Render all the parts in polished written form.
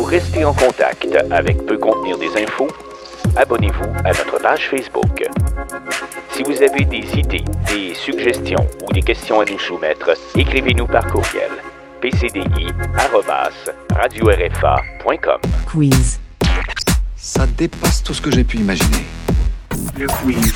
Pour rester en contact avec Peut contenir des infos, abonnez-vous à notre page Facebook. Si vous avez des idées, des suggestions ou des questions à nous soumettre, écrivez-nous par courriel pcdi@radio-rfa.com. Quiz. Ça dépasse tout ce que j'ai pu imaginer. Le quiz.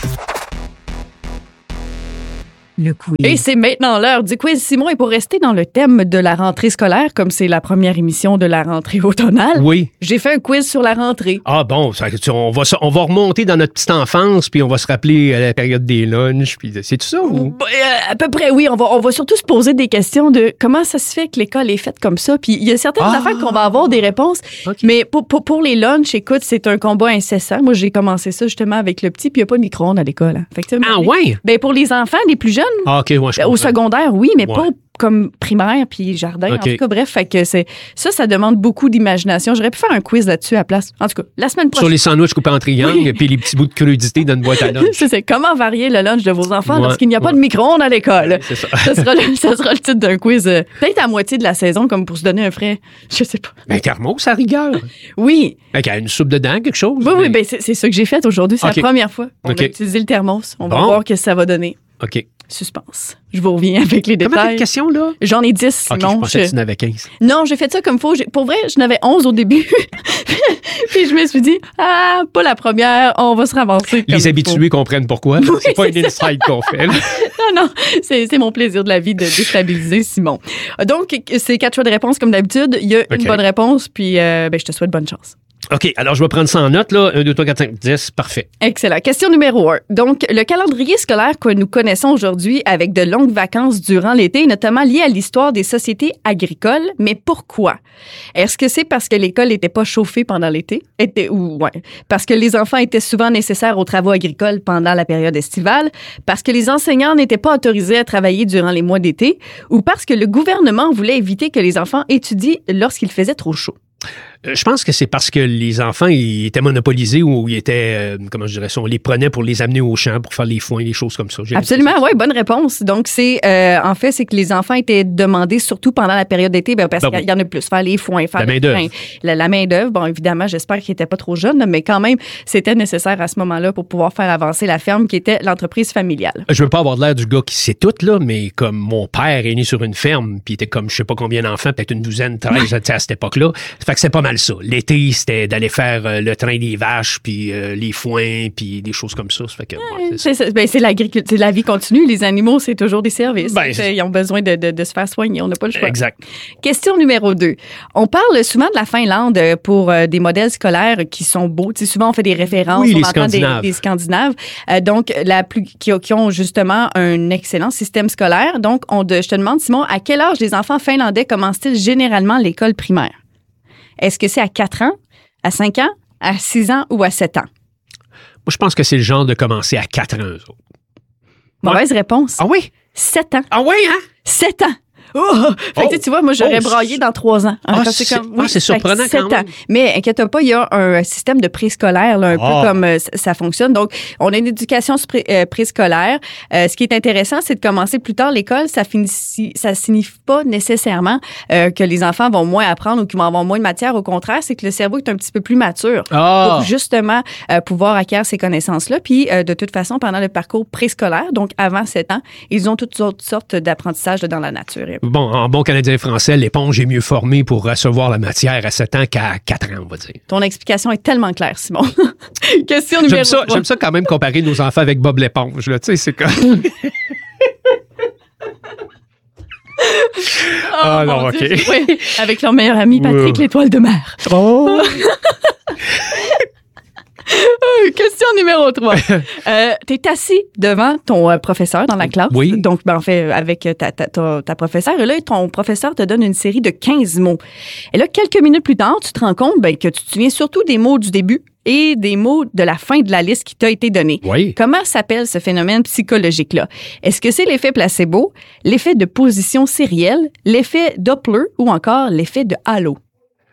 Le quiz. Et c'est maintenant l'heure du quiz, Simon. Et pour rester dans le thème de la rentrée scolaire, comme c'est la première émission de la rentrée automnale, Oui. j'ai fait un quiz sur la rentrée. Ah bon, on va remonter dans notre petite enfance, puis on va se rappeler à la période des lunchs, puis c'est tout ça ou? À peu près, oui. On va surtout se poser des questions de comment ça se fait que l'école est faite comme ça. Puis il y a certaines affaires qu'on va avoir des réponses. Okay. Mais pour les lunchs, écoute, c'est un combat incessant. Moi, j'ai commencé ça justement avec le petit, puis il n'y a pas de micro-ondes à l'école. Hein. Fait que, Ah ouais? Ben, pour les enfants, les plus jeunes, Ah, OK, ouais, je comprends. au secondaire, oui, mais Ouais. pas comme primaire puis jardin. OK. En tout cas, bref, fait que ça demande beaucoup d'imagination. J'aurais pu faire un quiz là-dessus à la place. En tout cas, la semaine Sur prochaine. les sandwichs coupés en triangle, puis les petits bouts de crudité dans une boîte à lunch. C'est comment varier le lunch de vos enfants Ouais, lorsqu'il n'y a pas ouais. de micro-ondes à l'école. C'est ça. Ça sera le titre d'un quiz. Peut-être à moitié de la saison, comme pour se donner un frais. Je sais pas. Ben, thermos, à rigueur. Oui. Avec une soupe dedans, quelque chose. Oui, ben c'est ça que j'ai fait aujourd'hui. C'est OK. la première fois. On OK. a utilisé le thermos. On va Bon. voir ce que ça va donner. OK. Suspense. Je vous reviens avec les Comment t'as détails. de questions, là? J'en ai 10, OK, Simon. je pensais que tu en avais 15. Non, j'ai fait ça comme faut. Pour vrai, je n'avais 11 au début. Puis je me suis dit, pas la première, on va se ramasser. Comme Les il habitués comprennent pourquoi. Oui, c'est pas c'est une inside qu'on fait. là. faut. Non, c'est mon plaisir de la vie de déstabiliser Simon. Donc, c'est 4 choix de réponse comme d'habitude. Il y a OK. une bonne réponse, puis je te souhaite bonne chance. OK, alors je vais prendre ça en note, là. 1, 2, 3, 4, 5, 10. Parfait. Excellent. Question numéro 1. Donc, le calendrier scolaire que nous connaissons aujourd'hui avec de longues vacances durant l'été est notamment lié à l'histoire des sociétés agricoles. Mais pourquoi? Est-ce que c'est parce que l'école n'était pas chauffée pendant l'été? Parce que les enfants étaient souvent nécessaires aux travaux agricoles pendant la période estivale? Parce que les enseignants n'étaient pas autorisés à travailler durant les mois d'été? Ou parce que le gouvernement voulait éviter que les enfants étudient lorsqu'il faisait trop chaud? Je pense que c'est parce que les enfants ils étaient monopolisés ou ils étaient, comment je dirais ça, on les prenait pour les amener au champ, pour faire les foins, les choses comme ça. Absolument, oui, bonne réponse. Donc, c'est en fait, c'est que les enfants étaient demandés surtout pendant la période d'été, parce qu'il y en a plus, faire les foins, faire La main-d'œuvre. La main-d'œuvre. Bon, évidemment, j'espère qu'ils n'étaient pas trop jeunes, mais quand même, c'était nécessaire à ce moment-là pour pouvoir faire avancer la ferme qui était l'entreprise familiale. Je veux pas avoir l'air du gars qui sait tout, là, mais comme mon père est né sur une ferme, puis il était comme je sais pas combien d'enfants, peut-être une douzaine, 13 à cette époque-là. Ça fait que c'est pas mal ça. L'été, c'était d'aller faire le train des vaches, puis les foins, puis des choses comme ça. Ça fait que, c'est l'agriculture, c'est la vie continue. Les animaux, c'est toujours des services. Ben, ils ont besoin de se faire soigner. On n'a pas le choix. Exact. Question numéro 2. On parle souvent de la Finlande pour des modèles scolaires qui sont beaux. Tu sais, souvent, on fait des références. Oui, on les entend Scandinaves. des Scandinaves. Donc, qui ont justement un excellent système scolaire. Donc, je te demande, Simon, à quel âge les enfants finlandais commencent-ils généralement l'école primaire? Est-ce que c'est à 4 ans, à 5 ans, à 6 ans ou à 7 ans? Moi, je pense que c'est le genre de commencer à 4 ans, eux autres. Mauvaise réponse. Ah oui? 7 ans. Ah oui, hein? 7 ans. Oh! Fait que tu vois, moi, j'aurais braillé dans 3 ans. Ah, Parce que c'est surprenant quand même. 7 ans. Mais inquiète pas, il y a un système de préscolaire, là, un peu comme ça fonctionne. Donc, on a une éducation préscolaire. Ce qui est intéressant, c'est de commencer plus tard l'école. Ça signifie pas nécessairement que les enfants vont moins apprendre ou qu'ils vont avoir moins de matière. Au contraire, c'est que le cerveau est un petit peu plus mature pour justement pouvoir acquérir ces connaissances-là. Puis, de toute façon, pendant le parcours préscolaire, donc avant 7 ans, ils ont toutes sortes d'apprentissages dans la nature. Bon, en bon canadien français, l'éponge est mieux formée pour recevoir la matière à 7 ans qu'à 4 ans, on va dire. Ton explication est tellement claire, Simon. Question numéro 3. J'aime ça quand même comparer nos enfants avec Bob l'éponge. Là. Tu sais, c'est comme... Oh, non, mon OK. Dieu. Oui, avec leur meilleur ami, Patrick, l'étoile de mer. Oh! Question numéro 3. Tu es assis devant ton professeur dans la classe. Oui. Donc, en fait, avec ta professeure. Et là, ton professeur te donne une série de 15 mots. Et là, quelques minutes plus tard, tu te rends compte que tu te souviens surtout des mots du début et des mots de la fin de la liste qui t'a été donnée. Oui. Comment s'appelle ce phénomène psychologique-là? Est-ce que c'est l'effet placebo, l'effet de position sérielle, l'effet Doppler ou encore l'effet de halo?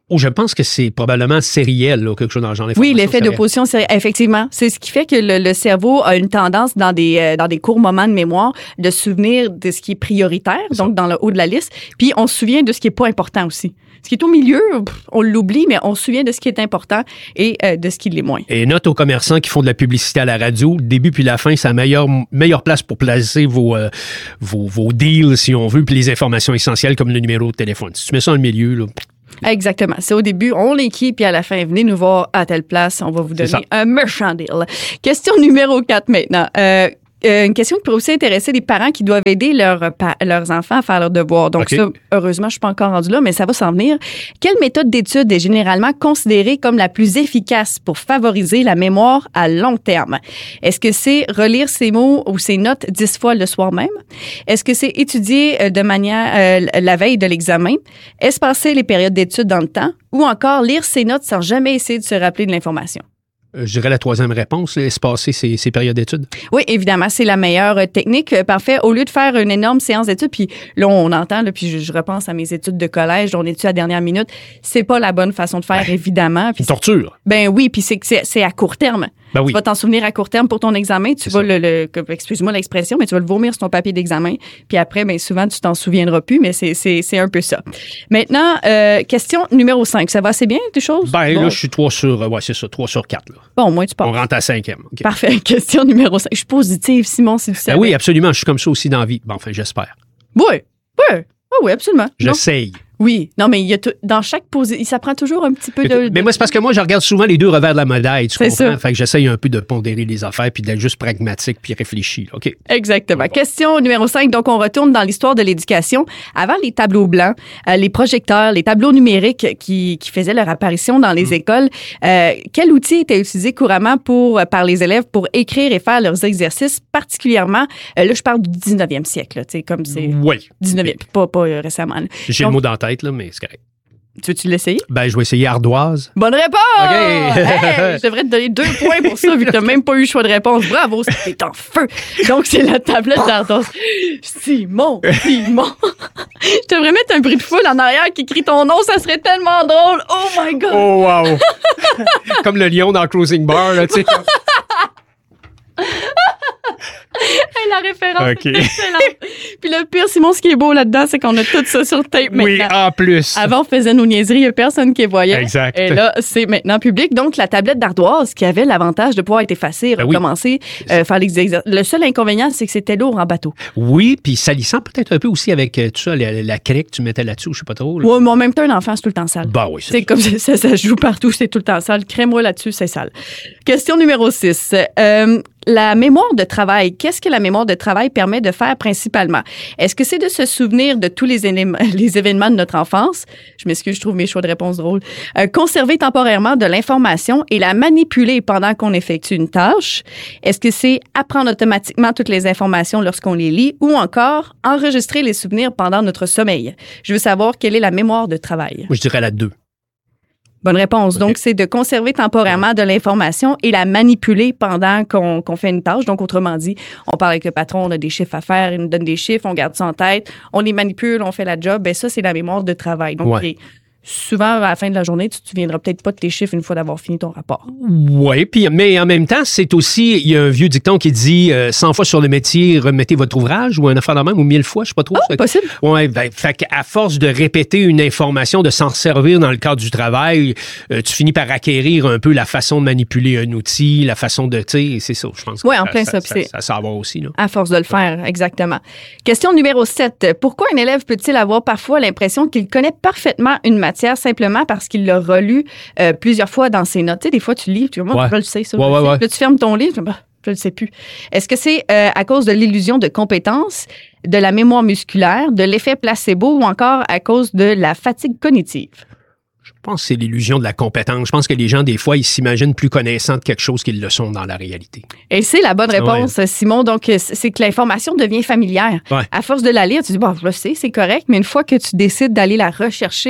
Oh, je pense que c'est probablement sériel, là, quelque chose dans le genre. Oui, l'effet d'opposition, effectivement. C'est ce qui fait que le cerveau a une tendance, dans des courts moments de mémoire, de se souvenir de ce qui est prioritaire, donc dans le haut de la liste, puis on se souvient de ce qui est pas important aussi. Ce qui est au milieu, on l'oublie, mais on se souvient de ce qui est important et de ce qui l'est moins. Et note aux commerçants qui font de la publicité à la radio, le début puis la fin, c'est la meilleure place pour placer vos deals, si on veut, puis les informations essentielles comme le numéro de téléphone. Si tu mets ça dans le milieu, là... Exactement. C'est au début, on l'équipe, puis à la fin, venez nous voir à telle place, on va vous donner un méchant deal. Question numéro 4 maintenant. Une question qui pourrait aussi intéresser les parents qui doivent aider leurs enfants à faire leurs devoirs. Donc ça, heureusement, je suis pas encore rendue là, mais ça va s'en venir. Quelle méthode d'étude est généralement considérée comme la plus efficace pour favoriser la mémoire à long terme? Est-ce que c'est relire ses mots ou ses notes 10 fois le soir même? Est-ce que c'est étudier de manière la veille de l'examen? Espacer les périodes d'études dans le temps? Ou encore lire ses notes sans jamais essayer de se rappeler de l'information? Je dirais la troisième réponse, espacer ces périodes d'études. Oui, évidemment, c'est la meilleure technique. Parfait. Au lieu de faire une énorme séance d'études, puis là, on entend, là, puis je repense à mes études de collège, on étudie à la dernière minute, c'est pas la bonne façon de faire, évidemment. Puis une torture. Ben oui, puis c'est à court terme. Ben oui. Tu vas t'en souvenir à court terme pour ton examen. Tu vas excuse-moi l'expression, mais tu vas le vomir sur ton papier d'examen. Puis après, bien souvent, tu t'en souviendras plus, mais c'est un peu ça. Maintenant, question numéro 5. Ça va assez bien, tes choses? Ben là, je suis 3 sur 4. Là. Bon, au moins, tu pars. On rentre à 5e. Okay. Parfait. Question numéro 5. Je suis positive, Simon, si tu savais. Ben oui, absolument. Je suis comme ça aussi dans la vie. Bon, enfin, j'espère. Oui, absolument. J'essaye. Oui, non, mais il y a dans chaque position, ça prend toujours un petit peu de... Mais moi, c'est parce que moi, je regarde souvent les deux revers de la médaille, tu comprends? Ça. Fait que j'essaye un peu de pondérer les affaires puis d'être juste pragmatique puis réfléchi. Là. OK. Exactement. Bon. Question numéro 5. Donc, on retourne dans l'histoire de l'éducation. Avant les tableaux blancs, les projecteurs, les tableaux numériques qui faisaient leur apparition dans les écoles, quel outil était utilisé couramment par les élèves pour écrire et faire leurs exercices, particulièrement, là, je parle du 19e siècle, là, tu sais, comme c'est... Oui. 19e, pas récemment. Là. J'ai le mot dans la tête, là, mais c'est correct. Tu veux-tu l'essayer? Ben, je vais essayer ardoise. Bonne réponse! OK! Hey, je devrais te donner 2 points pour ça, vu que tu n'as même pas eu le choix de réponse. Bravo, c'était en feu! Donc, c'est la tablette d'ardoise. Simon! Je devrais mettre un bruit de foule en arrière qui crie ton nom, ça serait tellement drôle! Oh my God! Oh, wow! Comme le lion dans Cruising Bar, là, tu sais. Hey, la référence okay. est excellente. Puis le pire, Simon, ce qui est beau là-dedans, c'est qu'on a tout ça sur tape maintenant. Oui, en plus. Avant, on faisait nos niaiseries, il n'y a personne qui les voyait. Exact. Et là, c'est maintenant public. Donc, la tablette d'ardoise qui avait l'avantage de pouvoir être effacée, recommencer, faire les exercices. Le seul inconvénient, c'est que c'était lourd en bateau. Oui, puis salissant peut-être un peu aussi avec tout ça, la craie que tu mettais là-dessus, je sais pas trop. Là. Oui, mais en même temps, un enfant, c'est tout le temps sale. Bah oui, c'est comme ça joue partout, c'est tout le temps sale. Crée-moi là-dessus, c'est sale. Question numéro 6. La mémoire de travail, qu'est-ce que la mémoire de travail permet de faire principalement? Est-ce que c'est de se souvenir de tous les événements de notre enfance? Je m'excuse, je trouve mes choix de réponse drôles. Conserver temporairement de l'information et la manipuler pendant qu'on effectue une tâche? Est-ce que c'est apprendre automatiquement toutes les informations lorsqu'on les lit ou encore enregistrer les souvenirs pendant notre sommeil? Je veux savoir quelle est la mémoire de travail. Moi, je dirais la 2. Bonne réponse. Okay. Donc, c'est de conserver temporairement de l'information et la manipuler pendant qu'on fait une tâche. Donc, autrement dit, on parle avec le patron, on a des chiffres à faire, il nous donne des chiffres, on garde ça en tête, on les manipule, on fait la job. Bien, ça, c'est la mémoire de travail. Donc, souvent, à la fin de la journée, tu ne te souviendras peut-être pas de tes chiffres une fois d'avoir fini ton rapport. Oui, mais en même temps, c'est aussi, il y a un vieux dicton qui dit 100 fois sur le métier, remettez votre ouvrage, ou un affaire de même, ou 1000 fois, je ne sais pas trop. Oh, possible. Oui, ben, fait qu'à force de répéter une information, de s'en servir dans le cadre du travail, tu finis par acquérir un peu la façon de manipuler un outil, la façon de, tu sais, c'est ça, je pense. Oui, en plein ça. Ça va aussi, là. À force de le faire, exactement. Question numéro 7. Pourquoi un élève peut-il avoir parfois l'impression qu'il connaît parfaitement une matière simplement parce qu'il l'a relu plusieurs fois dans ses notes? Tu sais, des fois, tu lis, tu dis, moi, je le sais, ça. Là, tu fermes ton livre, je ne le sais plus. Est-ce que c'est à cause de l'illusion de compétence, de la mémoire musculaire, de l'effet placebo ou encore à cause de la fatigue cognitive? Je pense que c'est l'illusion de la compétence. Je pense que les gens, des fois, ils s'imaginent plus connaissants de quelque chose qu'ils le sont dans la réalité. Et c'est la bonne réponse, Simon. Donc, c'est que l'information devient familière. Ouais. À force de la lire, tu dis, bon, je le sais, c'est correct, mais une fois que tu décides d'aller la rechercher,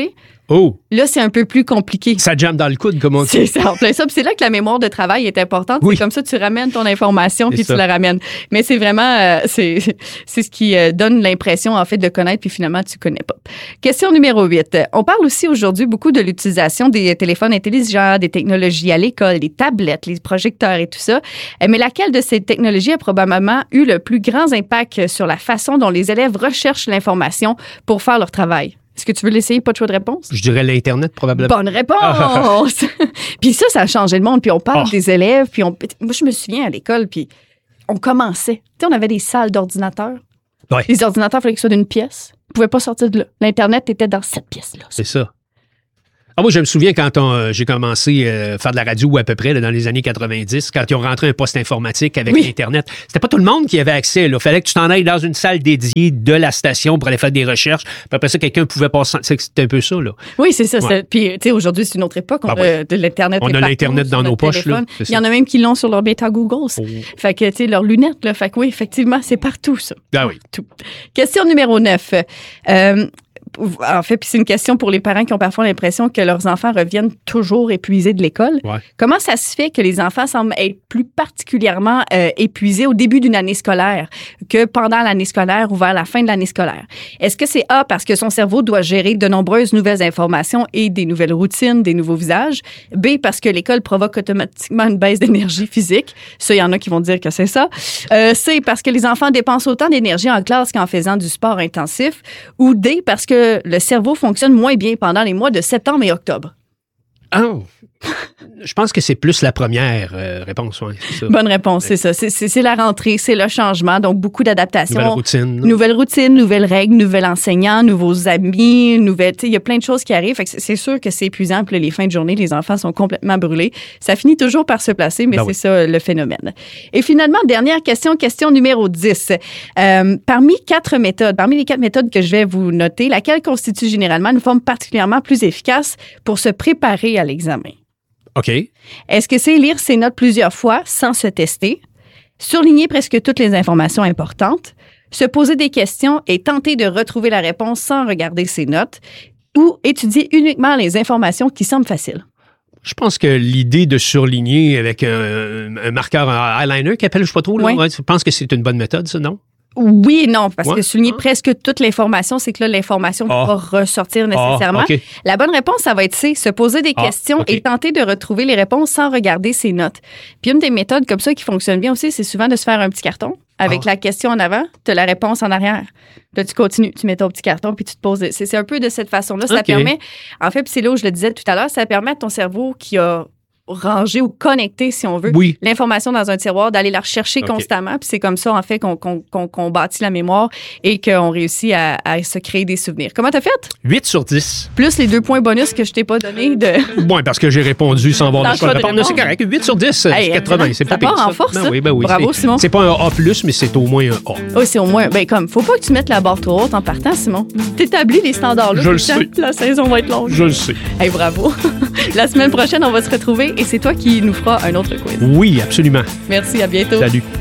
Oh! Là, c'est un peu plus compliqué. Ça jamme dans le coude, comme on dit. C'est ça, en plein ça. Puis c'est là que la mémoire de travail est importante. Oui. C'est comme ça que tu ramènes ton information C'est puis ça. tu la ramènes. Mais c'est vraiment, c'est ce qui donne l'impression, en fait, de connaître puis finalement, tu connais pas. Question numéro 8. On parle aussi aujourd'hui beaucoup de l'utilisation des téléphones intelligents, des technologies à l'école, les tablettes, les projecteurs et tout ça. Mais laquelle de ces technologies a probablement eu le plus grand impact sur la façon dont les élèves recherchent l'information pour faire leur travail? Est-ce que tu veux l'essayer? Pas de choix de réponse? Je dirais l'Internet, probablement. Bonne réponse! Puis ça a changé le monde. Puis on parle des élèves. Puis moi, je me souviens à l'école, puis on commençait. Tu sais, on avait des salles d'ordinateurs. Ouais. Les ordinateurs, il fallait qu'ils soient d'une pièce. Ils ne pouvaient pas sortir de là. L'Internet était dans cette pièce-là. C'est ça. Ah, moi, je me souviens quand j'ai commencé à faire de la radio à peu près là, dans les années 90, quand ils ont rentré un poste informatique avec l'Internet. C'était pas tout le monde qui avait accès. Il fallait que tu t'en ailles dans une salle dédiée de la station pour aller faire des recherches. Puis après ça, quelqu'un pouvait passer. C'était un peu ça. Là. Oui, c'est ça. Ouais. Puis, tu sais, aujourd'hui, c'est une autre époque. De l'Internet. On a partout, l'Internet dans sur nos notre poches. Là, Il y en a même qui l'ont sur leur bêta Google. Fait que, tu sais, leurs lunettes. Là. Fait que oui, effectivement, c'est partout, ça. Ah oui. Tout. Question numéro 9. En fait, puis c'est une question pour les parents qui ont parfois l'impression que leurs enfants reviennent toujours épuisés de l'école. Ouais. Comment ça se fait que les enfants semblent être plus particulièrement épuisés au début d'une année scolaire que pendant l'année scolaire ou vers la fin de l'année scolaire? Est-ce que c'est A, parce que son cerveau doit gérer de nombreuses nouvelles informations et des nouvelles routines, des nouveaux visages? B, parce que l'école provoque automatiquement une baisse d'énergie physique? Ça, il y en a qui vont dire que c'est ça. C, parce que les enfants dépensent autant d'énergie en classe qu'en faisant du sport intensif? Ou D, parce que le cerveau fonctionne moins bien pendant les mois de septembre et octobre? Oh. Je pense que c'est plus la première réponse. Ouais, c'est ça. Bonne réponse, c'est ça. C'est la rentrée, c'est le changement, donc beaucoup d'adaptations. Nouvelle routine. Nouvelles règles, nouvel enseignant, nouveaux amis, il y a plein de choses qui arrivent. Fait que c'est sûr que c'est épuisant. Puis les fins de journée, les enfants sont complètement brûlés. Ça finit toujours par se placer, mais c'est ça le phénomène. Et finalement, dernière question numéro 10. Parmi les 4 méthodes que je vais vous noter, laquelle constitue généralement une forme particulièrement plus efficace pour se préparer à l'examen? OK. Est-ce que c'est lire ses notes plusieurs fois sans se tester, surligner presque toutes les informations importantes, se poser des questions et tenter de retrouver la réponse sans regarder ses notes, ou étudier uniquement les informations qui semblent faciles? Je pense que l'idée de surligner avec un marqueur eyeliner, qu'appelle, je sais pas trop, là, Oui. je pense que c'est une bonne méthode, ça, non? Oui et non, parce que souligner presque toute l'information, c'est que là, l'information ne peut pas ressortir nécessairement. Okay. La bonne réponse, ça va être C, se poser des questions et tenter de retrouver les réponses sans regarder ses notes. Puis une des méthodes comme ça qui fonctionne bien aussi, c'est souvent de se faire un petit carton avec la question en avant, tu as la réponse en arrière. Là, tu continues, tu mets ton petit carton puis tu te poses. C'est un peu de cette façon-là. Ça permet, en fait, puis c'est là où je le disais tout à l'heure, ça permet à ton cerveau qui a rangé ou connecté, si on veut, l'information dans un tiroir, d'aller la rechercher constamment. Puis c'est comme ça, en fait, qu'on bâtit la mémoire et qu'on réussit à se créer des souvenirs. Comment t'as fait? 8 sur 10. Plus les 2 points bonus que je t'ai pas donnés de... Oui, parce que j'ai répondu sans avoir le choix de répondre. Non, c'est correct. 8 sur 10, c'est 80. C'est pas pire. Ça part en force, ça. Oui. Bravo, Simon. C'est pas un A+, mais c'est au moins un A. Oui, c'est au moins... faut pas que tu mettes la barre trop haute en partant, Simon. T'établis les standards-là. Je le sais. La saison va être longue. Je le sais. Hey, bravo. La semaine prochaine, on va se retrouver et c'est toi qui nous fera un autre quiz. Oui, absolument. Merci, à bientôt. Salut.